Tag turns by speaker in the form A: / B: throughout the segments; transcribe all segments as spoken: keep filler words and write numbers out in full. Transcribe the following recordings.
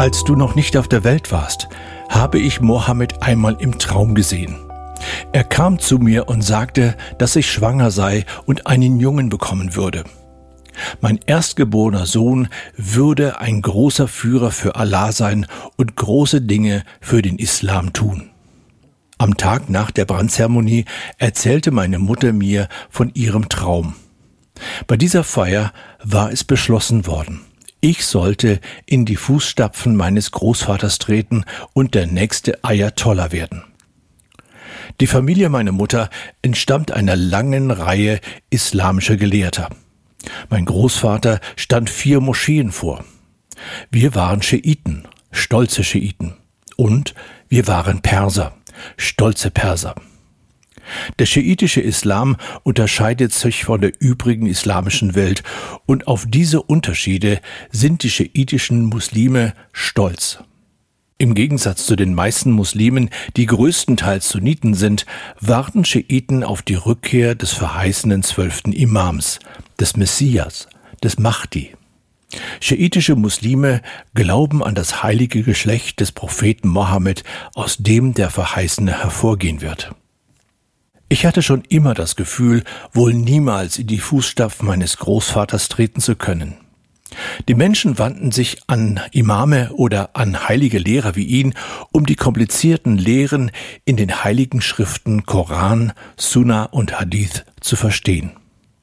A: Als du noch nicht auf der Welt warst, habe ich Mohammed einmal im Traum gesehen. Er kam zu mir und sagte, dass ich schwanger sei und einen Jungen bekommen würde. Mein erstgeborener Sohn würde ein großer Führer für Allah sein und große Dinge für den Islam tun. Am Tag nach der Brandzeremonie erzählte meine Mutter mir von ihrem Traum. Bei dieser Feier war es beschlossen worden, ich sollte in die Fußstapfen meines Großvaters treten und der nächste Ayatollah werden. Die Familie meiner Mutter entstammt einer langen Reihe islamischer Gelehrter. Mein Großvater stand vier Moscheen vor. Wir waren Schiiten, stolze Schiiten. Und wir waren Perser, stolze Perser. Der schiitische Islam unterscheidet sich von der übrigen islamischen Welt und auf diese Unterschiede sind die schiitischen Muslime stolz. Im Gegensatz zu den meisten Muslimen, die größtenteils Sunniten sind, warten Schiiten auf die Rückkehr des verheißenen zwölften Imams, des Messias, des Mahdi. Schiitische Muslime glauben an das heilige Geschlecht des Propheten Mohammed, aus dem der Verheißene hervorgehen wird. Ich hatte schon immer das Gefühl, wohl niemals in die Fußstapfen meines Großvaters treten zu können. Die Menschen wandten sich an Imame oder an heilige Lehrer wie ihn, um die komplizierten Lehren in den heiligen Schriften Koran, Sunna und Hadith zu verstehen.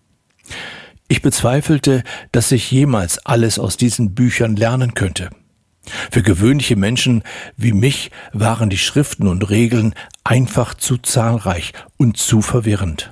A: Ich bezweifelte, dass ich jemals alles aus diesen Büchern lernen könnte. Für gewöhnliche Menschen wie mich waren die Schriften und Regeln einfach zu zahlreich und zu verwirrend.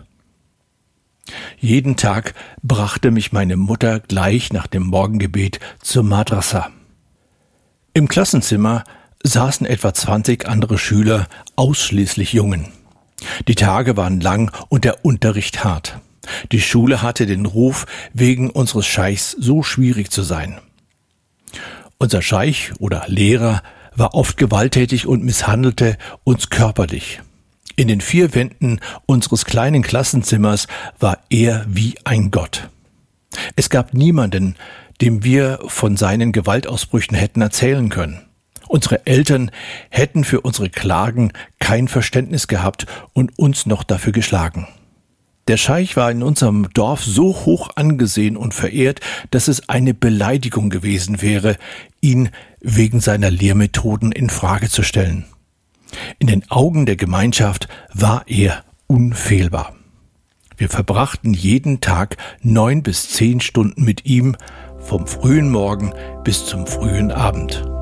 A: Jeden Tag brachte mich meine Mutter gleich nach dem Morgengebet zur Madrasa. Im Klassenzimmer saßen etwa zwanzig andere Schüler, ausschließlich Jungen. Die Tage waren lang und der Unterricht hart. Die Schule hatte den Ruf, wegen unseres Scheichs so schwierig zu sein. Unser Scheich oder Lehrer war oft gewalttätig und misshandelte uns körperlich. In den vier Wänden unseres kleinen Klassenzimmers war er wie ein Gott. Es gab niemanden, dem wir von seinen Gewaltausbrüchen hätten erzählen können. Unsere Eltern hätten für unsere Klagen kein Verständnis gehabt und uns noch dafür geschlagen. Der Scheich war in unserem Dorf so hoch angesehen und verehrt, dass es eine Beleidigung gewesen wäre, ihn wegen seiner Lehrmethoden in Frage zu stellen. In den Augen der Gemeinschaft war er unfehlbar. Wir verbrachten jeden Tag neun bis zehn Stunden mit ihm, vom frühen Morgen bis zum frühen Abend.